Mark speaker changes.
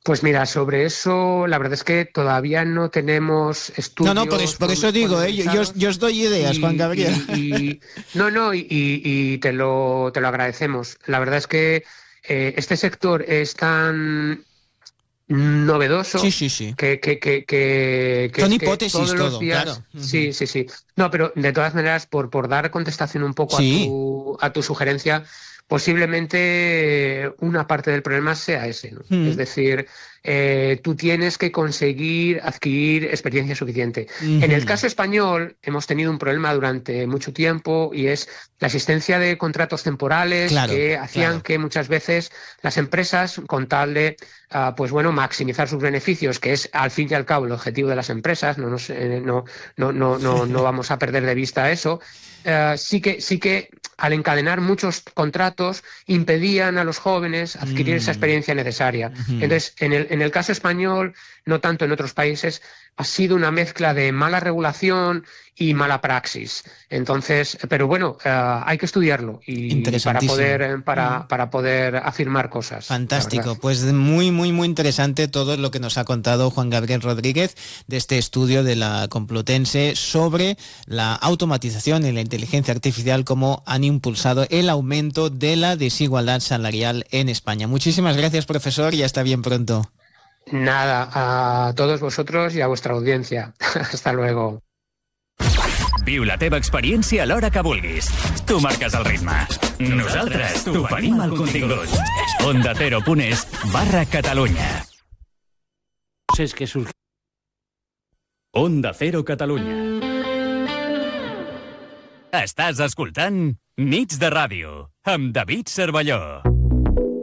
Speaker 1: Pues mira, sobre eso la verdad es que todavía no tenemos estudios.
Speaker 2: No, por eso digo, yo os doy ideas, Juan Gabriel.
Speaker 1: Y te lo agradecemos. La verdad es que este sector es tan novedoso
Speaker 2: Sí.
Speaker 1: que
Speaker 2: Son
Speaker 1: es que
Speaker 2: hipótesis
Speaker 1: todos los
Speaker 2: todo,
Speaker 1: días,
Speaker 2: claro.
Speaker 1: sí. No, pero de todas maneras, por dar contestación un poco
Speaker 2: Sí.
Speaker 1: a tu sugerencia, posiblemente una parte del problema sea ese, ¿no? Es decir, tú tienes que conseguir adquirir experiencia suficiente. En el caso español hemos tenido un problema durante mucho tiempo y es la existencia de contratos temporales que hacían que muchas veces las empresas, con tal de pues bueno, maximizar sus beneficios, que es al fin y al cabo el objetivo de las empresas, no vamos a perder de vista eso. Sí que al encadenar muchos contratos impedían a los jóvenes adquirir esa experiencia necesaria. Entonces, en el caso español, no tanto en otros países, ha sido una mezcla de mala regulación y mala praxis. Entonces, pero bueno, hay que estudiarlo y para poder afirmar cosas.
Speaker 2: Fantástico, pues muy interesante todo lo que nos ha contado Juan Gabriel Rodríguez de este estudio de la Complutense sobre la automatización y la inteligencia artificial, cómo han impulsado el aumento de la desigualdad salarial en España. Muchísimas gracias, profesor, y hasta bien pronto.
Speaker 1: Nada, a todos vosotros y a vuestra audiencia. Hasta luego.
Speaker 3: Viu la teva experiència a l'hora que vulguis. Tu marques el ritme. Nosaltres t'oferim el contingut. OndaCero.es/Catalunya. Onda Cero Catalunya. Estàs escoltant Nits de Ràdio amb David Cervelló.